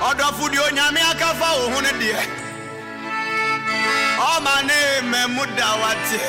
Odofudio nyame akafa wo hu ne de. O ma ne memuda wate.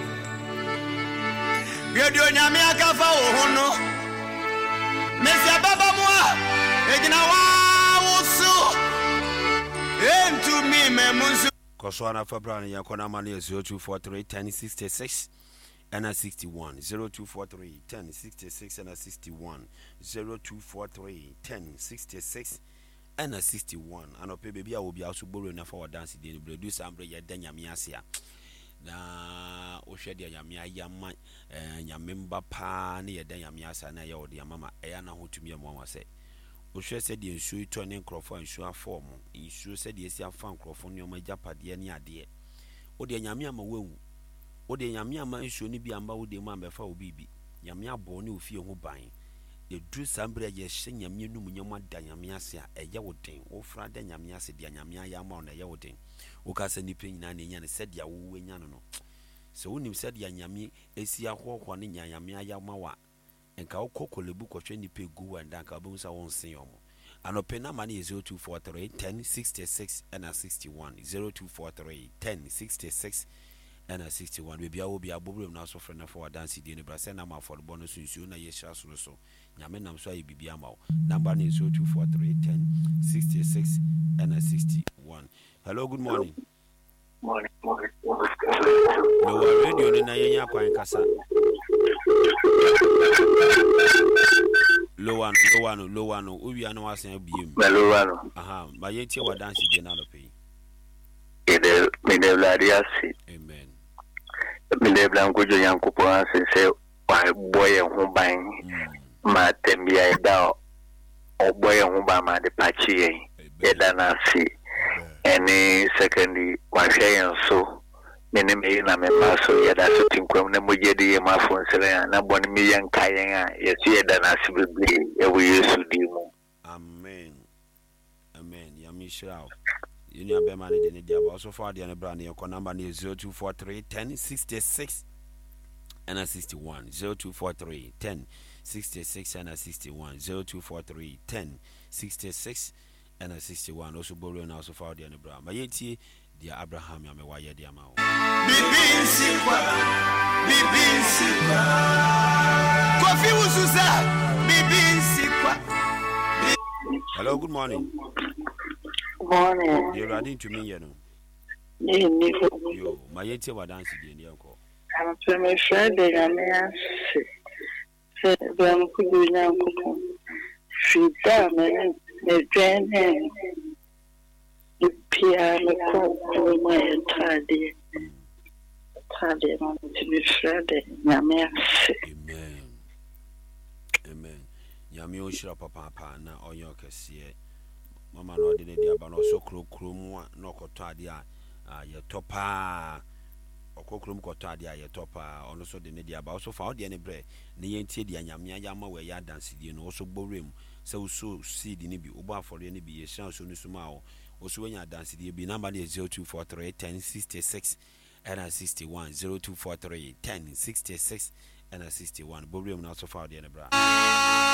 Biodio nyame akafa wo hu no. Mesia baba moa egina wa wusu. Entu mi memunsu Koswana Fabran yakona mani 0243 1066 and 61 0243 1066 and 61 0243 1066 and 61 anope baby will be also borrowing for dance the do sambre ya danya miasia na ohwede ya mia yama nyamemba pa na ya danya miasa na ya ode mama eya na hotumi ya mwa se ohwe said the nsuo to ne nkrofo nsuo form nsuo said the esi afa nkrofo ne oma japade ne ade ode nyame ama wawu ode nyame ama nsuo ne bi amba ode mu ambefa obibi nyame abo ne ofie ho ban edu sambre ye hye nyame num nyama da nyame ase a eye woden wo fra da nyame ase de nyame aya ma na eye woden wo ka sa ni nyina ne nya ne said ya wo nya no so wonim said ya nyame esi ahoho ne nyame aya ma wa enka okokolebu kwotwe ni pegu wanda nka obu sa won sen yomo anope na mani 0243 1066 and 61 0243 1066 and 61 we bia obi abobrom na so frena for dance di ne brase na ma for bonus sunsu na yesha so nyame nam so ayi bibia ma number is 0243 1066 and 61. Hello, good morning. Morning. No radio ni na yenya kwan kasa. Lowano ubi anu wasen abiem Lowano aha ma yentie wa dance de na no pay ide bladiasi amen ide blanco jo yankupo se wa boye ho ban ma tembia eda o boye ho ba ma de pachi eda na si any secondary wa hwe so mene me na me paso yeda so tinkwam na mojedi ye mafo nsere na boni mi yanka yen a yesu yeda na sibibli e wo yesu di mu amen yamishra you be man de ne dia ba so far de ne bra ne ko number ne 0243 1066 and 61 0243 1066 and 61 0243 1066 and 61 also borrow na so far de ne bra ma yeti dia Abraham ya me wa ye dia ma o bibinsi kwa Kofi ususa bibinsi kwa. Hello, good morning. Morning. You're ready to me, you know. Yo, my yeti wa dance again, yoko. I'm to my friend, and I said, I'm going to she damn it, the drain, the piano, my tardy, on to be friend, Yamia. Amen. Yami Oshira Papa, na Oyoka see. Mama no de dia ba no so krokrom a no koto ade a ye topa okokrom koto ade a ye topa ono so de ne dia ba so fa ode ne bre ne yentie dia nyame ya ma we ya dance die no so borem se so seed ne bi obo afore ne bi ye shan so ne suma o so wenya dance die bi number is 0243 1066 and 61 0243 1066 and 61 borem na so fa ode ne bra